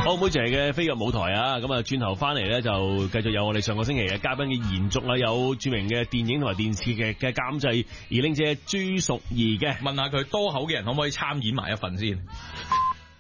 好，妹姐嘅飛躍舞台啊，咁啊轉頭翻嚟咧就繼續有我哋上個星期嘅嘉賓嘅延續啦，有著名嘅電影同埋電視劇嘅監製而令姐朱淑儀嘅， 問下佢多口嘅人可唔可以參演埋一份先？